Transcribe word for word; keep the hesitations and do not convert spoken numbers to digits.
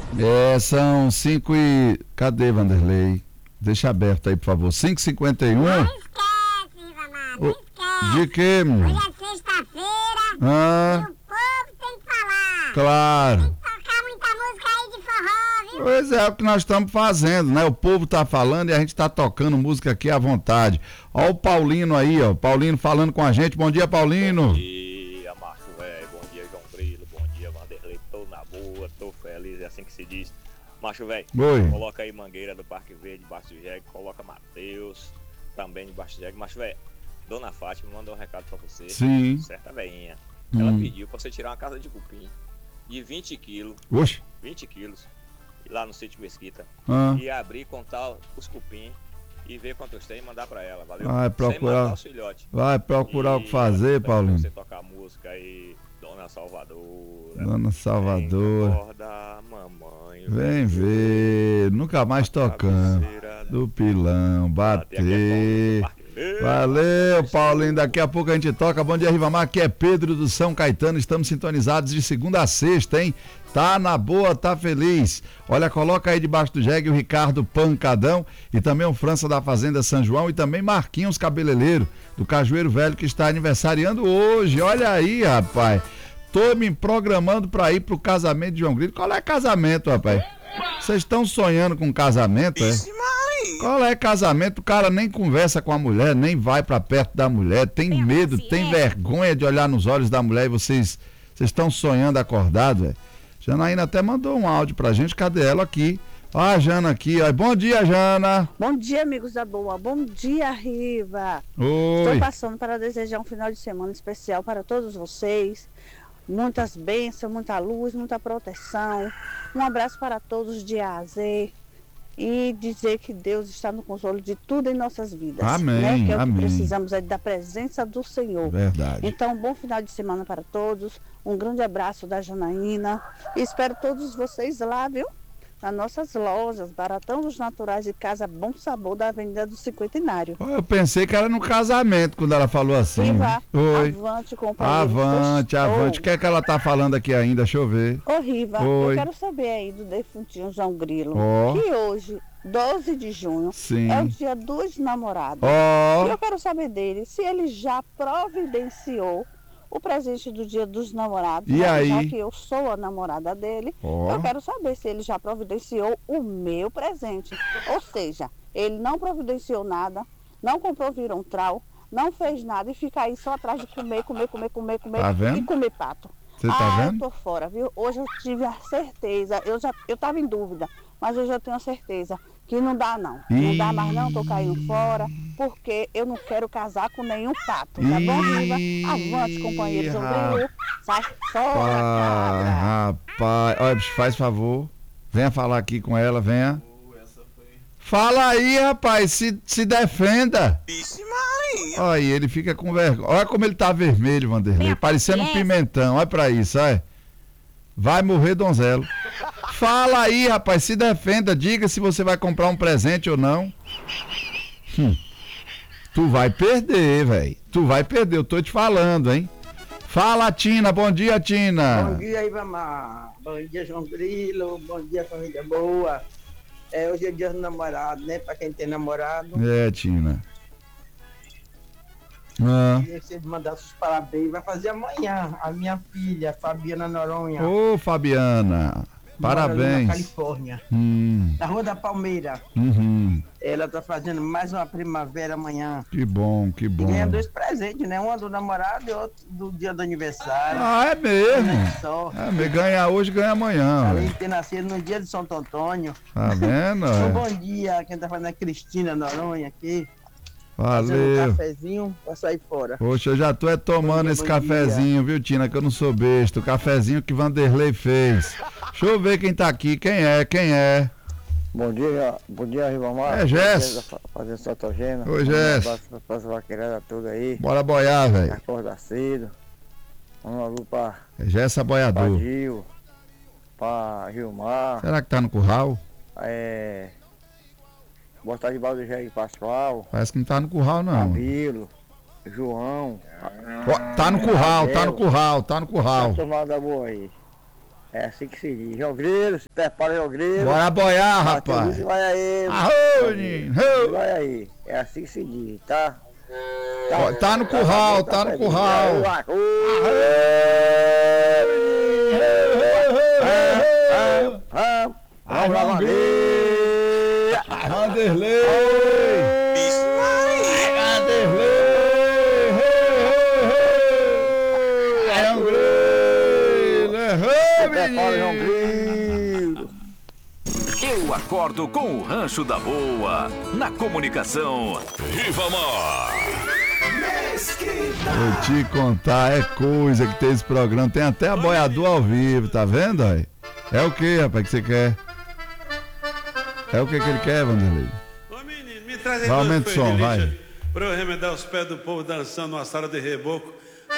É, são cinco e... Cadê, Vanderlei? Deixa aberto aí, por favor. cinco e cinquenta e um. Não esquece, Rivamar, não esquece. De quê, meu? Hoje é sexta-feira Ah, e o povo tem que falar. claro. Tem que tocar muita música aí de forró, viu? Pois é, é o que nós estamos fazendo, né? O povo tá falando e a gente tá tocando música aqui à vontade. Ó o Paulino aí, ó. Paulino falando com a gente. Bom dia, Paulino. Bom dia, Márcio Velho. Bom dia, João Grilo. Bom dia, Vanderlei. Tô na boa, tô feliz, é assim que se diz. Márcio Velho, Oi. coloca aí Mangueira do Parque Verde, debaixo do jegue. Coloca Matheus também debaixo do jegue. Márcio Velho, Dona Fátima mandou um recado pra você. Sim. Certa veinha. Ela Hum. pediu pra você tirar uma casa de cupim de vinte quilos. Oxe. vinte quilos. Lá no sítio Mesquita. Ah. E abrir, contar os cupim e ver quantos tem e mandar pra ela, valeu? Vai Sem procurar. matar os filhotes. Vai procurar o que fazer, pra Paulinho. você tocar música aí, Dona Salvadora. Dona Salvador. Acorda, mamãe. Vem ver. Nunca mais tocando. Do pilão, bater. Valeu, Paulinho. Daqui a pouco a gente toca. Bom dia, Rivamar. Aqui é Pedro do São Caetano. Estamos sintonizados de segunda a sexta, hein? Tá na boa, tá feliz. Olha, coloca aí debaixo do jegue o Ricardo Pancadão e também o França da Fazenda São João e também Marquinhos Cabeleireiro do Cajueiro Velho que está aniversariando hoje. Olha aí, rapaz. Tô me programando pra ir pro casamento de João Grilo. Qual é casamento, rapaz? Vocês estão sonhando com casamento, é? Qual é casamento? O cara nem conversa com a mulher, nem vai pra perto da mulher, tem Tenha medo, paciência. tem vergonha de olhar nos olhos da mulher e vocês vocês estão sonhando acordado, velho. Janaína até mandou um áudio pra gente, cadê ela aqui? Ó a Jana aqui, ó. Bom dia, Jana. Bom dia, amigos da boa. Bom dia, Riva. Estou Oi. passando para desejar um final de semana especial para todos vocês. Muitas bênçãos, muita luz, muita proteção. Um abraço para todos de A a Z. E dizer que Deus está no controle de tudo em nossas vidas. Amém, Né? Que é o amém. que precisamos é da presença do Senhor. Verdade. Então, bom final de semana para todos. Um grande abraço da Janaína. E espero todos vocês lá, viu? Nas nossas lojas, Baratão dos Naturais e Casa Bom Sabor da Avenida do Cinquentenário. Ó, eu pensei que era no casamento quando ela falou assim. Viva, Oi. avante, companheiro. Avante, Sextou. avante. O que é que ela tá falando aqui ainda? Deixa eu ver. Ô, Riva, Oi. eu quero saber aí do defuntinho João Grilo, Ó. que hoje, doze de junho, Sim. é o dia dos namorados. Ó. E eu quero saber dele se ele já providenciou o presente do dia dos namorados. E né? aí? Já que eu sou a namorada dele, Ó. eu quero saber se ele já providenciou o meu presente. Ou seja, ele não providenciou nada, não comprou virontral, não fez nada e fica aí só atrás de comer, comer, comer, comer, comer Tá vendo? e comer pato. Você tá ah, vendo? eu tô fora, viu? Hoje eu tive a certeza, eu já eu tava em dúvida, mas hoje eu tenho a certeza que não dá não. Não dá mais não, tô caindo fora, porque eu não quero casar com nenhum pato, tá bom, Riva? Avante, companheiro João Grilo, sai fora, Ah, cabra. rapaz. Olha, bicho, faz favor. Venha falar aqui com ela, venha. Fala aí, rapaz, se, se defenda. Olha aí, ele fica com vergonha. Olha como ele tá vermelho, Vanderlei, Tenha parecendo um paciência. pimentão. Olha pra isso, olha. Vai morrer, donzelo. Fala aí, rapaz, se defenda. Diga se você vai comprar um presente ou não. Hum. Tu vai perder, velho. Tu vai perder, eu tô te falando, hein. Fala, Tina. Bom dia, Tina. Bom dia, Ivamar. Bom dia, João Grilo. Bom dia, família boa. É, hoje é dia do namorado, né? Pra quem tem namorado. É, Tina. Ah. Queria que vocês mandassem os parabéns. Vai fazer amanhã. A minha filha, Fabiana Noronha. Ô, Fabiana. mora ali Na Parabéns. Califórnia. Hum, Na Rua da Palmeira. uhum. Ela tá fazendo mais uma primavera amanhã. Que bom, que E bom. ganha dois presentes, né? Um do namorado e outro do dia do aniversário. Ah, é mesmo. Só. É, me ganha hoje, ganha amanhã. Além Ué. de ter nascido no dia de Santo Antônio. Tá vendo? Um ué? bom dia, quem tá falando é Cristina Noronha aqui. Fazendo um Valeu. cafezinho pra sair fora. Poxa, eu já tô é tomando Bom dia, esse bom cafezinho, viu, Tina? Que eu não sou besta. O cafezinho que Vanderlei fez. Deixa eu ver quem tá aqui. Quem é? Quem é? Bom dia, bom dia, Ribamar. É, Gesso. Fazendo Sotogena. Oi, Gesso. Um abraço para as vaqueiradas todas aí. Bora boiar, velho. Acorda cedo. Um alô para É Gessa Boiador. Gil, para Gilmar. Será que tá no curral? É, botar de balde jegue Pascoal. Parece que não tá no curral, não. Camilo, João. Ó, tá no curral, tá no curral, tá no curral. Tá tomada boa aí. É assim que se diz. João Grilo, se prepara, João Grilo. Bora boiar, rapaz. Vai aí. Arô, menino. Vai aí. É assim que se diz, tá? Tá, tá no curral, tá no curral. Ai, Vanderlei! Vanderlei! Eu acordo com o Rancho da Boa. Na comunicação, Ribamar. Vou te contar, é coisa que tem esse programa. Tem até a boiador ao vivo, tá vendo aí? É o que, rapaz, que você quer? É o que que ele quer, Vanderlei? Ô menino, me traz aí vai, aumenta o som, vai. Pra eu remendar os pés do povo dançando uma sala de reboco